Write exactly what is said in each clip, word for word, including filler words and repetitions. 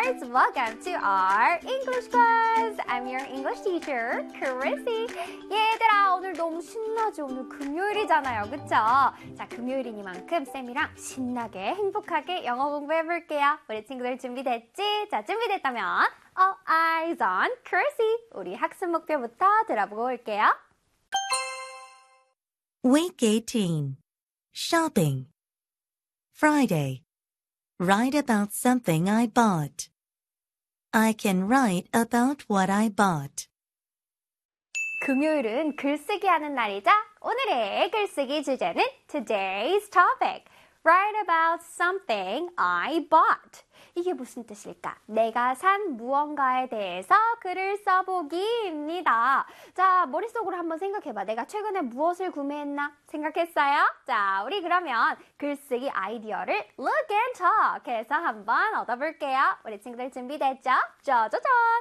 guys, welcome to our English class. I'm your English teacher, Chrissy. 얘들아, 오늘 너무 신나죠? 오늘 금요일이잖아요, 그쵸? 자, 금요일이니만큼 쌤이랑 신나게 행복하게 영어 공부해볼게요. 우리 친구들 준비됐지? 자, 준비됐다면 All eyes on Chrissy. 우리 학습 목표부터 들어보고 올게요. Week eighteen. Shopping. Friday. Write about something I bought. I can write about what I bought. 금요일은 글쓰기 하는 날이자 오늘의 글쓰기 주제는 Today's topic. Write about something I bought. 이게 무슨 뜻일까? 내가 산 무언가에 대해서 글을 써보기입니다. 자, 머릿속으로 한번 생각해봐. 내가 최근에 무엇을 구매했나? 생각했어요? 자, 우리 그러면 글쓰기 아이디어를 look and talk 해서 한번 얻어볼게요. 우리 친구들 준비됐죠? 짜자잔!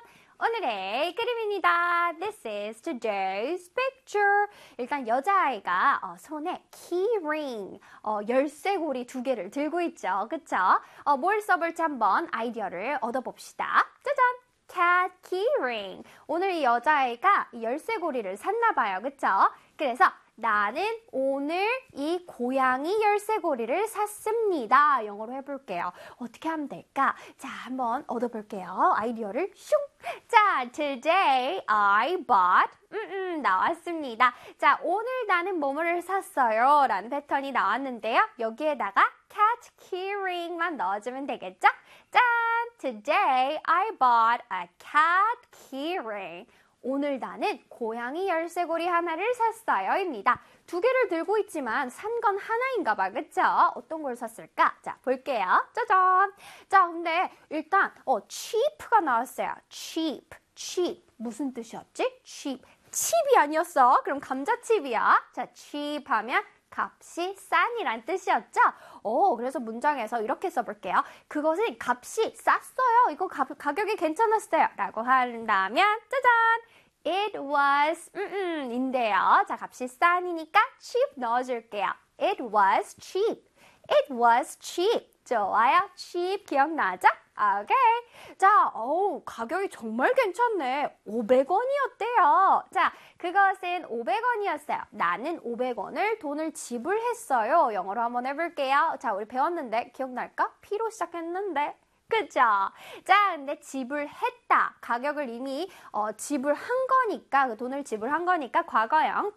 오늘의 그림입니다. This is today's picture. 일단 여자아이가 어, 손에 keyring, 어, 열쇠고리 두 개를 들고 있죠. 그쵸? 어, 뭘 써볼지 한번 아이디어를 얻어봅시다. 짜잔! cat keyring. 오늘 이 여자아이가 이 열쇠고리를 샀나봐요. 그쵸? 그래서 나는 오늘 이 고양이 열쇠고리를 샀습니다. 영어로 해볼게요. 어떻게 하면 될까? 자, 한번 얻어볼게요. 아이디어를 슝! 자, today I bought 음, 음, 나왔습니다. 자, 오늘 나는 뭐뭐를 샀어요. 라는 패턴이 나왔는데요. 여기에다가 cat keyring만 넣어주면 되겠죠? 짠! Today I bought a cat keyring. 오늘 나는 고양이 열쇠고리 하나를 샀어요. 입니다. 두 개를 들고 있지만 산 건 하나인가 봐. 그쵸? 어떤 걸 샀을까? 자, 볼게요. 짜잔! 자, 근데 일단 어, cheap가 나왔어요. cheap, cheap. 무슨 뜻이었지? cheap. 칩이 아니었어. 그럼 감자칩이야. 자, cheap 하면 값이 싼이란 뜻이었죠? 오, 그래서 문장에서 이렇게 써볼게요. 그것은 값이 쌌어요. 이거 가, 가격이 괜찮았어요. 라고 한다면 짜잔! It was 음, 음, 인데요. 자, 값이 싼이니까 cheap 넣어줄게요. It was cheap. It was cheap. 좋아요. cheap 기억나죠? 오케이. 자, 어우, 가격이 정말 괜찮네. 오백 원이었대요. 자, 그것은 오백 원이었어요. 나는 오백 원을 돈을 지불했어요. 영어로 한번 해볼게요. 자, 우리 배웠는데 기억날까? P로 시작했는데. 그죠? 자, 근데 지불했다. 가격을 이미 어, 지불한 거니까, 그 돈을 지불한 거니까 과거형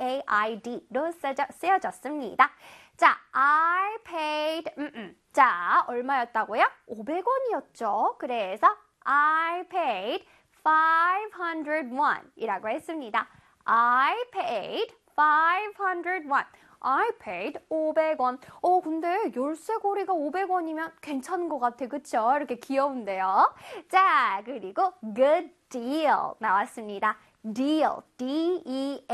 paid로 쓰여져, 쓰여졌습니다. 자, I paid, 음, 음. 자, 얼마였다고요? 오백 원이었죠. 그래서 I paid five hundred won 이라고 했습니다. I paid five hundred won. I paid 오백 원. 어, 근데 열쇠고리가 오백 원이면 괜찮은 것 같아. 그쵸? 이렇게 귀여운데요. 자, 그리고 good deal 나왔습니다. deal, D E L